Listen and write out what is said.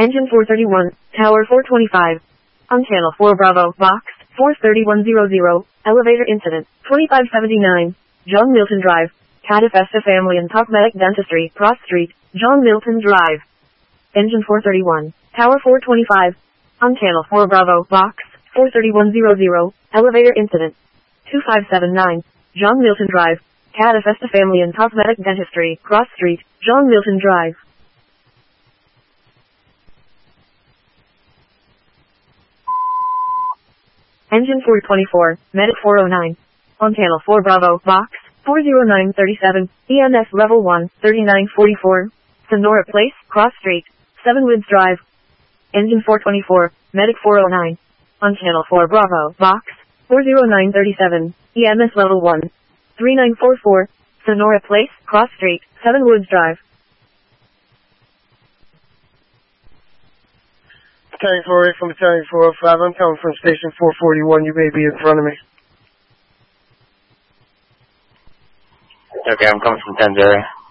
Engine 431, Tower 425. On Channel 4 Bravo, Box 43100, elevator incident, 2579, John Milton Drive, Catafesta Family and Cosmetic Dentistry, Cross Street, John Milton Drive. Engine 431, Tower 425. On Channel 4 Bravo, Box 43100, elevator incident, 2579, John Milton Drive, Catafesta Family and Cosmetic Dentistry, Cross Street, John Milton Drive. Engine 424, Medic 409. On Channel 4 Bravo, Box 40937, EMS Level 1, 3944, Sonora Place, Cross Street, Sevenwoods Drive. Engine 424, Medic 409. On Channel 4 Bravo, Box 40937, EMS Level 1, 3944, Sonora Place, Cross Street, Sevenwoods Drive. Battalion 408 from Battalion 405. I'm coming from Station 441. You may be in front of me. Okay, I'm coming from 10 area.